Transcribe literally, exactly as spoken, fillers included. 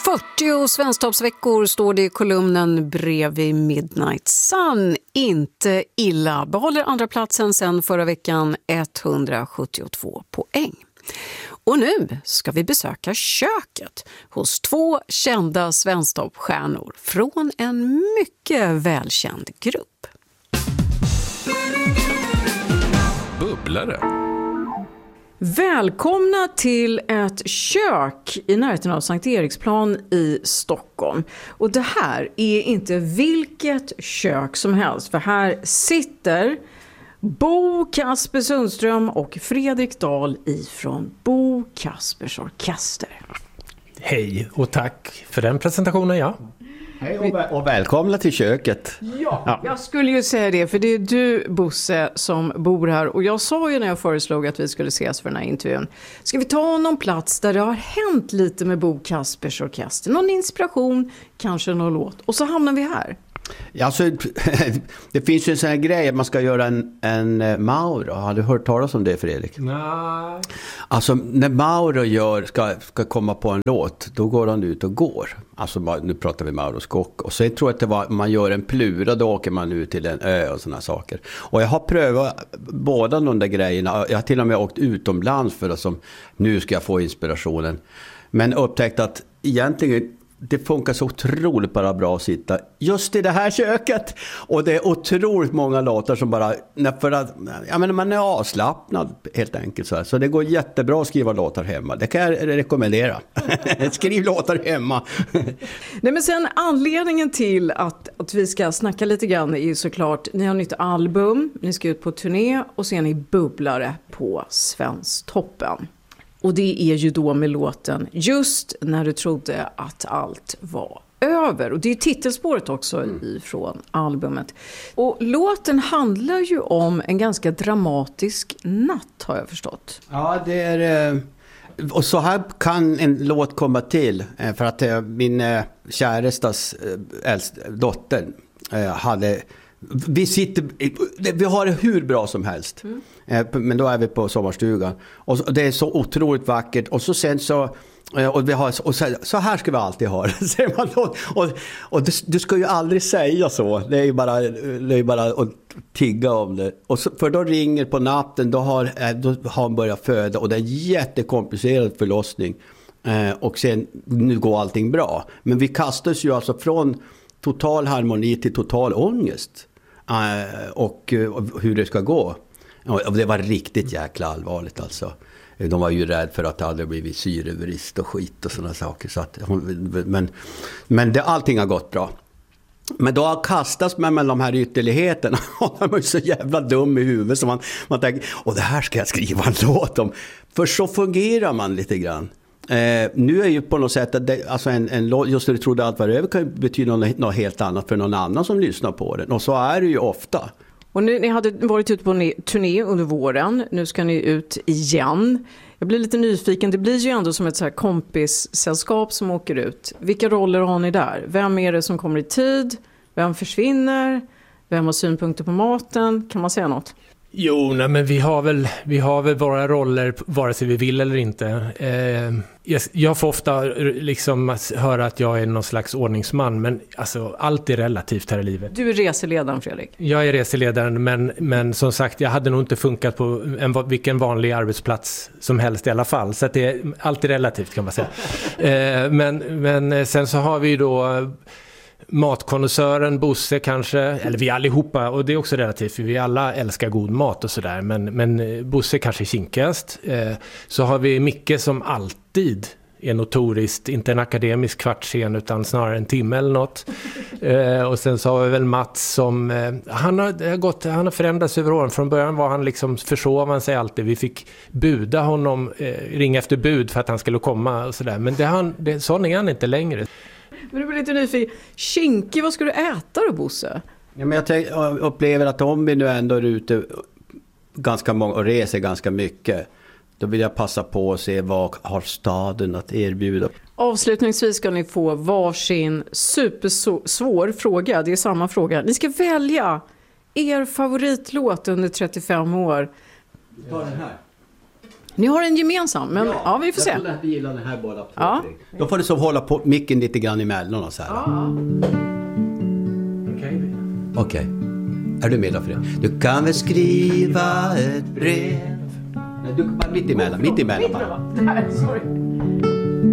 fyrtio svensktoppsveckor står det i kolumnen bredvid Midnight Sun. Inte illa. Behåller andra platsen sedan förra veckan, etthundrasjuttiotvå poäng. Och nu ska vi besöka köket hos två kända svensktoppstjärnor från en mycket välkänd grupp. Bubblare. Välkomna till ett kök i närheten av Sankt Eriksplan i Stockholm. Och det här är inte vilket kök som helst, för här sitter Bo Kasper Sundström och Fredrik Dahl ifrån Bo Kaspers Orkester. Hej och tack för den presentationen, ja. Hej och, väl- och välkomna till köket. Ja, ja, jag skulle ju säga det, för det är du, Bosse, som bor här. Och jag sa ju när jag föreslog att vi skulle ses för den här intervjun, ska vi ta någon plats där det har hänt lite med Bo Kaspers Orkester? Någon inspiration, kanske någon låt. Och så hamnar vi här. Ja, alltså, det finns ju en sån här grej att man ska göra en, en Mauro. Har du hört talas om det, Fredrik? Nej. Alltså när Mauro gör, ska, ska komma på en låt, då går han ut och går. Alltså nu pratar vi Mauro Skock. Och sen tror jag att det var, man gör en plura, då åker man ut till en ö och såna saker. Och jag har prövat båda de där grejerna. Jag har till och med åkt utomlands för att som, nu ska jag få inspirationen. Men upptäckt att egentligen det funkar så otroligt bara bra att sitta just i det här köket. Och det är otroligt många låtar som bara, för att, jag menar, man är avslappnad helt enkelt så här. Så det går jättebra att skriva låtar hemma. Det kan jag rekommendera. Skriv låtar hemma. Nej, men sen anledningen till att, att vi ska snacka lite grann är ju såklart, ni har nytt album, ni ska ut på turné och så är ni bubblare på Svensktoppen. Och det är ju då med låten Just när du trodde att allt var över. Och det är titelspåret också mm. ifrån albumet. Och låten handlar ju om en ganska dramatisk natt, har jag förstått. Ja, det är... Och så här kan en låt komma till. För att min kärestas äldsta dotter hade... Vi sitter, vi har det hur bra som helst. Mm. Men då är vi på sommarstugan. Och det är så otroligt vackert. Och så sen så... Och vi har, och så, så här ska vi alltid ha det. och och, och du, du ska ju aldrig säga så. Det är ju bara, det är ju bara att tigga om det. Och så, för då ringer på natten, då har, då har han börjat föda. Och det är en jättekomplicerad förlossning. Och sen, nu går allting bra. Men vi kastas ju alltså från total harmoni till total ångest. Och, och hur det ska gå. Och det var riktigt jäkla allvarligt alltså. De var ju rädd för att det hade blivit syrebrist och skit och sådana saker. Så att, men men det, allting har gått bra. Men då har kastats man mellan de här ytterligheterna. Och man är så jävla dum i huvudet. Så man, man tänker, och det här ska jag skriva en låt om. För så fungerar man lite grann. Eh, nu är ju på något sätt att det, alltså en, en låt, just när du trodde allt var över, kan betyda något, något helt annat för någon annan som lyssnar på den. Och så är det ju ofta. Och nu, ni hade varit ute på en turné under våren. Nu ska ni ut igen. Jag blir lite nyfiken. Det blir ju ändå som ett så här kompissällskap som åker ut. Vilka roller har ni där? Vem är det som kommer i tid? Vem försvinner? Vem har synpunkter på maten? Kan man säga något? Jo, nej, men vi har väl vi har väl våra roller vare sig vi vill eller inte. Eh, jag, jag får ofta liksom höra att jag är någon slags ordningsman, men alltså allt är relativt här i livet. Du är reseledaren, Fredrik. Jag är reseledaren, men men som sagt, jag hade nog inte funkat på en, vilken vanlig arbetsplats som helst i alla fall, så att det är alltid relativt kan man säga. eh, men men sen så har vi ju då matkonnässören Bosse kanske, eller vi allihopa, och det är också relativt för vi alla älskar god mat och sådär, men, men Bosse kanske är kinkigast. Eh, så har vi Micke som alltid är notoriskt, inte en akademisk kvartsen utan snarare en timme eller något. Eh, och sen så har vi väl Mats som, eh, han, har gått, han har förändrats över åren. Från början var han liksom, försov han sig alltid. Vi fick buda honom, eh, ringa efter bud för att han skulle komma och sådär. Men det, han, det, sån är han inte längre. Men du blir lite nyfiken. Kinky, vad ska du äta då, Bosse? Ja, men jag, tänk, jag upplever att om vi nu ändå är ute ganska många och reser ganska mycket, då vill jag passa på att se vad har staden att erbjuda. Avslutningsvis ska ni få varsin supersvår fråga. Det är samma fråga. Ni ska välja er favoritlåt under trettiofem år. Ta den här. Ni har en gemensam, men ja, ja vi får se. Jag tror att vi gillar den här båda. Ja. Då får du så hålla på micken lite grann emellan och så här. Ja. Okej. Okej. Okay. Är du med då för det? Du kan väl skriva ett brev. Nej, du kan bara mitt emellan, mitt emellan bara. Nej, sorry.